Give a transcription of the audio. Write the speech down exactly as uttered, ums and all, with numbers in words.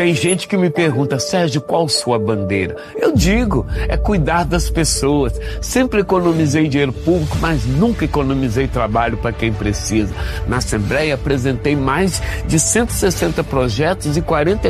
Tem gente que me pergunta: Sérgio, qual sua bandeira? Eu digo, é cuidar das pessoas. Sempre economizei dinheiro público, mas nunca economizei trabalho para quem precisa. Na Assembleia apresentei mais de cento e sessenta projetos e quarenta